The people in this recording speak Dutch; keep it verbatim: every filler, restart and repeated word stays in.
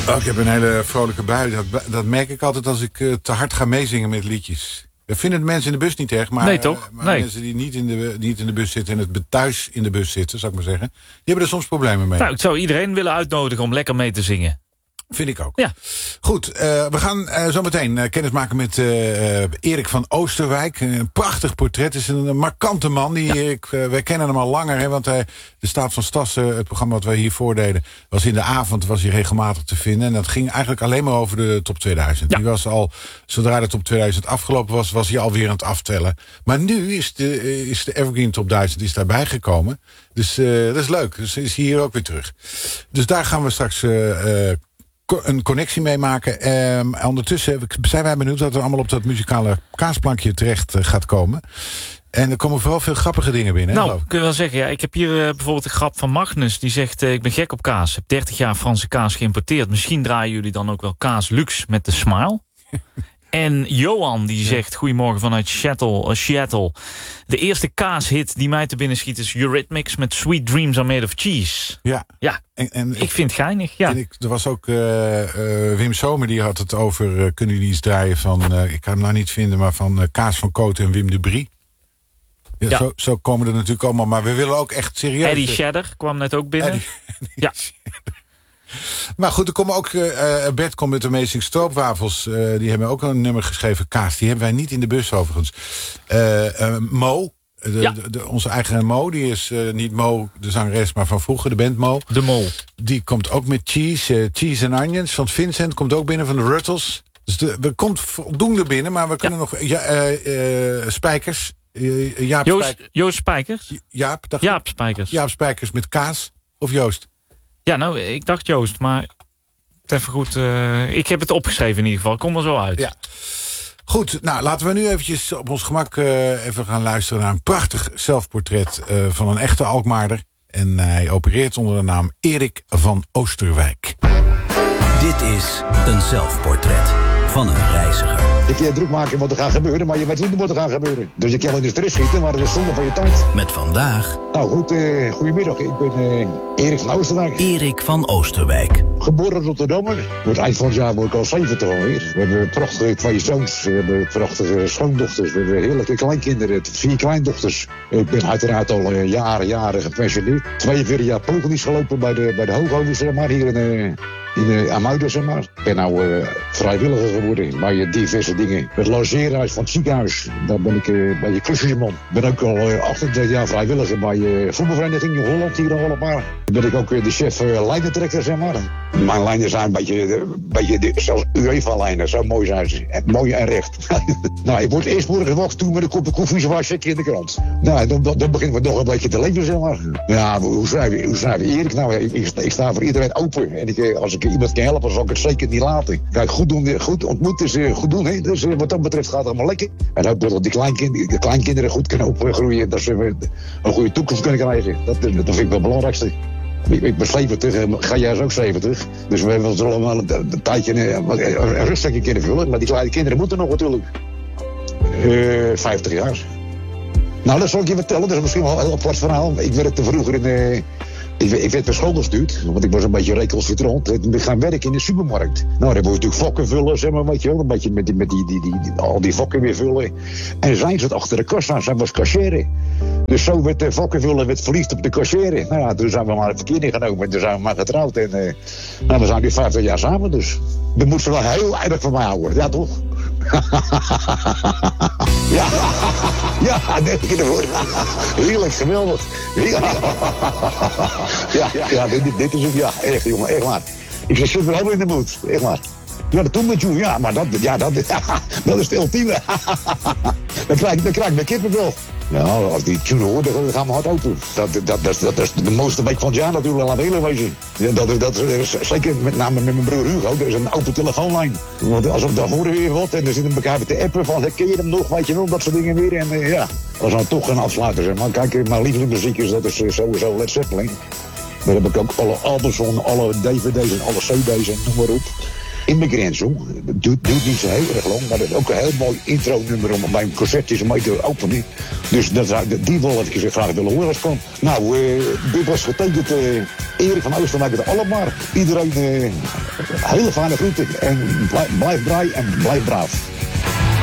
Oh, ik heb een hele vrolijke bui. Dat, dat merk ik altijd als ik uh, te hard ga meezingen met liedjes. Dat vinden de mensen in de bus niet erg. Maar, nee, toch? Uh, maar nee. mensen die niet in, de, niet in de bus zitten en het thuis in de bus zitten, zou ik maar zeggen, die hebben er soms problemen mee. Nou, ik zou iedereen willen uitnodigen om lekker mee te zingen. Vind ik ook. Ja. Goed, uh, we gaan uh, zo meteen uh, kennis maken met uh, Erik van Oosterwijk. Een prachtig portret. Het is een, een markante man. Die, ja. ik, uh, wij kennen hem al langer. Hè, want hij, de Staat van Stassen, het programma wat wij hier voordeden, was in de avond was hij regelmatig te vinden. En dat ging eigenlijk alleen maar over de top tweeduizend. Ja. Die was al, zodra de top tweeduizend afgelopen was, was hij alweer aan het aftellen. Maar nu is de, uh, is de Evergreen top duizend is daarbij gekomen. Dus uh, dat is leuk. Dus is hij hier ook weer terug. Dus daar gaan we straks Uh, uh, een connectie meemaken. Um, ondertussen zijn wij benieuwd dat er allemaal op dat muzikale kaasplankje terecht uh, gaat komen. En er komen vooral veel grappige dingen binnen. Nou, hè, kun je wel zeggen. Ja, ik heb hier uh, bijvoorbeeld een grap van Magnus. Die zegt, uh, ik ben gek op kaas. Heb dertig jaar Franse kaas geïmporteerd. Misschien draaien jullie dan ook wel kaas luxe met de smile. En Johan die zegt, goedemorgen vanuit Seattle, uh, Seattle. De eerste kaashit die mij te binnen schiet is Eurythmics met Sweet Dreams Are Made of Cheese. Ja. Ja, en, en, ik vind het geinig. Ja. En ik, er was ook uh, uh, Wim Somer, die had het over, uh, kunnen jullie iets draaien van, uh, ik kan hem nou niet vinden, maar van uh, Kaas van Kooten en Wim de Brie. Ja, ja. Zo, zo komen er natuurlijk allemaal, maar we willen ook echt serieus. Eddie Shedder kwam net ook binnen. Eddie, Eddie ja. Maar goed, er komen ook uh, Bert komt met Amazing Stroopwafels. Uh, die hebben ook een nummer geschreven, Kaas. Die hebben wij niet in de bus overigens. Uh, uh, Mo, de, ja. de, de, onze eigen Mo, die is uh, niet Mo, de zangeres, maar van vroeger, de band Mo. De Mol. Die komt ook met Cheese, uh, Cheese and Onions van Vincent. Komt ook binnen van de Ruttles. Dus de, er komt voldoende binnen, maar we kunnen ja. nog... Ja, uh, uh, Spijkers. Uh, Jaap Joost, Spijkers. Joost Spijkers? Jaap, dacht Jaap Spijkers. Jaap Spijkers met kaas. Of Joost? Ja, nou, ik dacht Joost, maar even goed. Uh, ik heb het opgeschreven in ieder geval. Kom er zo uit. Ja. Goed, nou laten we nu eventjes op ons gemak uh, even gaan luisteren naar een prachtig zelfportret uh, van een echte Alkmaarder. En hij opereert onder de naam Erik van Oosterwijk. Dit is een zelfportret van een reiziger. Je kan je druk maken wat er gaat gebeuren, maar je weet niet wat er gaat gebeuren. Dus je kan in de stress schieten, maar dat is zonde van je tijd. Met vandaag... Nou goed, uh, goedemiddag. Ik ben uh, Erik van Oosterwijk. Erik van Oosterwijk. Geboren Rotterdammer. Voor het eind van het jaar word ik al zeventig alweer. We hebben prachtige twee zoons. We hebben prachtige schoondochters. We hebben heerlijke kleinkinderen. Vier kleindochters. Ik ben uiteraard al uh, jaren, jaren gepensioneerd. tweeënveertig jaar pogeldienst gelopen bij de, bij de Hoogovens, zeg maar, hier in... Uh, In uh, Amuiden, zeg maar. Ik ben nou uh, vrijwilliger geworden bij uh, diverse dingen. Het logeerhuis van het ziekenhuis, daar ben ik uh, bij je klusjesman. Ik ben ook al uh, achtendertig jaar vrijwilliger bij uh, voetbalvereniging in Holland, hier in Holland. Dan ben ik ook uh, de chef uh, lijnentrekker, zeg maar. Mijn lijnen zijn een beetje, uh, beetje de, zoals UEFA-lijnen, zo mooi zijn ze. En, mooi en recht. Nou, ik word eerst morgen wacht toe met een kopje koffie, zoals checkje in de krant. Nou, dan, dan, dan beginnen we nog een beetje te leven, zeg maar. Ja, hoe schrijf je, hoe schrijf je Erik? Nou, ik, ik, ik sta voor iedereen open. En ik, als ik iemand kan helpen, zal ik het zeker niet laten. Kijk, goed doen, goed ontmoet is uh, goed doen, hè. Dus uh, wat dat betreft gaat het allemaal lekker. En ook dat die kleinkinderen, de kleinkinderen goed kunnen opgroeien, dat ze uh, een goede toekomst kunnen krijgen. Dat, dat vind ik wel het belangrijkste. Ik, ik ben zeventig, ga jij is ook zeventig. Dus we hebben ons allemaal een, een tijdje een, een ruststukje kunnen vullen. Maar die kleine kinderen moeten nog natuurlijk. Uh, vijftig jaar. Nou, dat zal ik je vertellen. Dat is misschien wel een heel apart verhaal. Ik werkte vroeger in... Uh, Ik, ik werd naar school gestuurd, want ik was een beetje recalcitrant. Ik gaan werken in de supermarkt. Nou, dan moet je natuurlijk vakken vullen, zeg maar, weet je wel. Een beetje met, die, met die, die, die, die, al die vakken weer vullen. En zij zat achter de kassa, zij was cashier. Dus zo werd de vakken vullen, werd verliefd op de cashier. Nou ja, toen zijn we maar een verkeering genomen en toen zijn we maar getrouwd. En uh, nou, we zijn nu vijftig jaar samen, dus. Dan moet ze wel heel erg van mij houden, ja toch? Ja, ja, denk ik ervoor. Heerlijk, geweldig. Ja, ja, ja dit, dit is het, ja, echt jongen, echt waar. Ik zit er helemaal in de moed, echt waar. Ja, dat doen we toen, ja, maar dat, ja, dat, dat is het ultieme. Dan krijg ik, dan krijg ik mijn kippenvel. Nou, als die tune hoort, dan gaan we hard open. Dat, dat, dat, dat, dat is de mooiste week van het jaar natuurlijk, laat heel wezen. Ja, dat, dat is zeker met name met mijn broer Hugo, er is een open telefoonlijn. Want als we dan horen weer wat en dan zitten we elkaar te appen van, ken je hem nog, weet je wel, dat soort dingen weer. En uh, ja, als we dan toch gaan afsluiten, zeg maar. Kijk, mijn lievelingsmuziek is, dat is uh, sowieso Led Zeppelin. Daar heb ik ook alle albums van, alle D V D's en alle C D's en noem maar op. In mijn grens, hoor. Het duurt, duurt niet zo heel erg lang, maar dat is ook een heel mooi intro-nummer om bij een concertjes mee te openen. Dus dat, die wil ik graag willen horen als het kan. Nou, uh, dit was getekend uh, Erik van Oosterwijk met Alkmaar. Iedereen uh, hele fijne groeten. En blijf, blijf braai en blijf braaf.